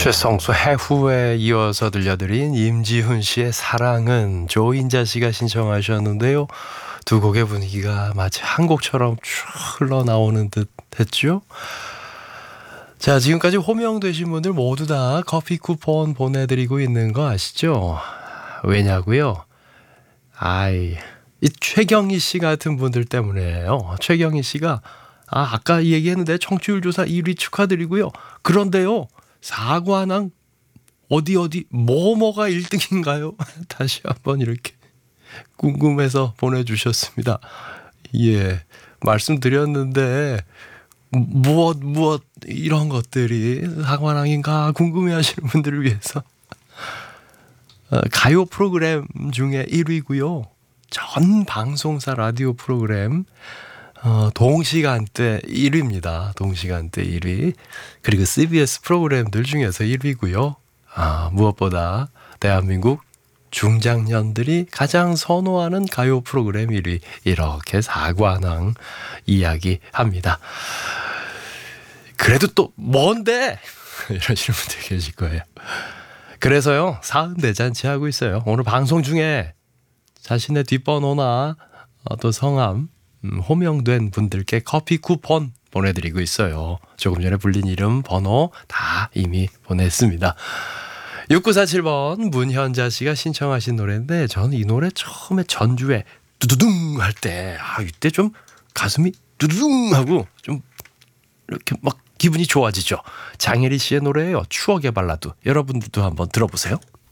최성수 해후에 이어서 들려드린 임지훈 씨의 사랑은 조인자 씨가 신청하셨는데요. 두 곡의 분위기가 마치 한 곡처럼 쭉 흘러나오는 듯 했죠. 자, 지금까지 호명되신 분들 모두 다 커피 쿠폰 보내드리고 있는 거 아시죠? 왜냐고요? 이 최경희 씨 같은 분들 때문에요. 최경희 씨가 아까 얘기했는데 청취율 조사 1위 축하드리고요. 그런데요, 사관왕 뭐가 1등인가요? 다시 한번 이렇게 궁금해서 보내주셨습니다. 예, 말씀드렸는데 무엇 이런 것들이 사관왕인가 궁금해하시는 분들을 위해서 가요 프로그램 중에 1위고요. 전 방송사 라디오 프로그램 동시간대 1위입니다. 동시간대 1위. 그리고 CBS 프로그램들 중에서 1위고요. 무엇보다 대한민국 중장년들이 가장 선호하는 가요 프로그램 1위. 이렇게 사관왕 이야기합니다. 그래도 또 뭔데? 이러시는 분들 계실 거예요. 그래서요, 사은대잔치 하고 있어요. 오늘 방송 중에 자신의 뒷번호나 또 성함 호명된 분들께 커피 쿠폰 보내드리고 있어요. 조금 전에 불린 이름, 번호 다 이미 보냈습니다. 6947번 문현자 씨가 신청하신 노래인데, 저는 이 노래 처음에 전주에 두두둥 할 때 이때 좀 가슴이 두두둥 하고 좀 이렇게 막 기분이 좋아지죠. 장혜리 씨의 노래예요. 추억의 발라드. 여러분들도 한번 들어보세요.